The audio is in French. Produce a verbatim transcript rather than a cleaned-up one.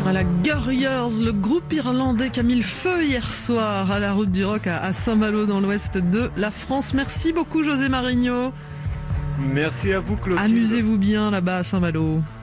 La Guerriers, le groupe irlandais qui a mis le feu hier soir à la route du rock à Saint-Malo dans l'ouest de la France. Merci beaucoup José Marigno. Merci à vous Clotilde. Amusez-vous bien là-bas à Saint-Malo.